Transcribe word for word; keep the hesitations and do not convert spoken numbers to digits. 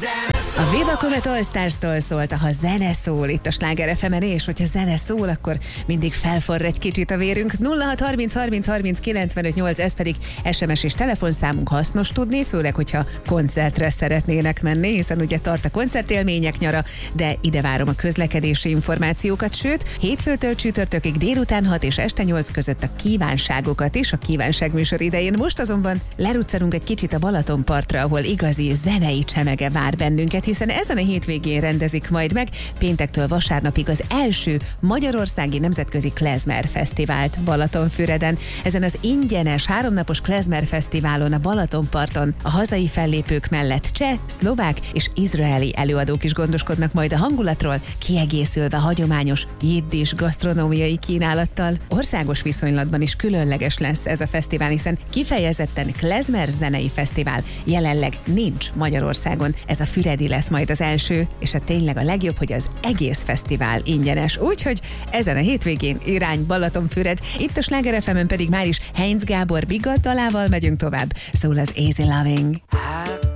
A Viva Comet All Stars-tól szólt, ha zene szól itt a Sláger ef emen, és hogyha zene szól, akkor mindig felforr egy kicsit a vérünk. nulla hat harminc harminc harminc kilencvenöt nyolc, ez pedig es em es és telefonszámunk, hasznos tudni, főleg, hogyha koncertre szeretnének menni, hiszen ugye tart a koncertélmények nyara, de ide várom a közlekedési információkat, sőt, hétfőtől csütörtökig délután hat és este nyolc között a kívánságokat is a kívánságműsor idején. Most azonban leruccanunk egy kicsit a Balatonpartra, ahol igazi zenei csemege vár bennünket, hiszen ezen a hétvégén rendezik majd meg péntektől vasárnapig az első magyarországi nemzetközi klezmer fesztivált Balatonfüreden. Ezen az ingyenes háromnapos klezmer fesztiválon a Balatonparton a hazai fellépők mellett cseh, szlovák és izraeli előadók is gondoskodnak majd a hangulatról, kiegészülve hagyományos jiddis gasztronómiai kínálattal. Országos viszonylatban is különleges lesz ez a fesztivál, hiszen kifejezetten klezmer zenei fesztivál jelenleg nincs Magyarországon. Ez a füredi lesz majd az első, és hát tényleg a legjobb, hogy az egész fesztivál ingyenes. Úgyhogy ezen a hétvégén irány Balatonfüred, itt a Sláger ef emen pedig már is Heinz Gábor Bigga dalával megyünk tovább. Szól az Easy Loving.